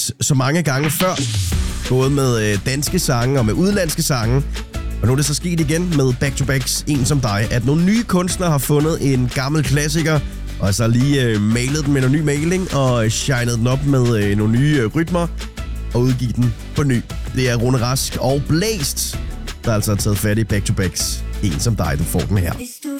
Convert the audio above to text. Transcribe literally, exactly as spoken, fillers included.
så mange gange før. Både med øh, danske sange og med udenlandske sange. Og nu er det så sket igen med Back to Backs En som dig, at nogle nye kunstnere har fundet en gammel klassiker, og så lige øh, malet den med noget ny maling og shined den op med øh, nogle nye øh, rytmer og udgivet den på ny. Det er Rune Rask og Blæst, der altså har taget fat i Back to Backs En som dig. Du får den her.